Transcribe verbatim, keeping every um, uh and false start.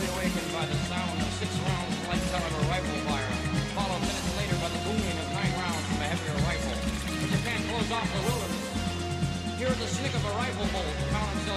suddenly awakened by the sound of six rounds of light caliber rifle fire, followed minutes later by the booming of nine rounds from a heavier rifle. But you can't close off the wilderness. Hear the snick of a rifle bolt, pounds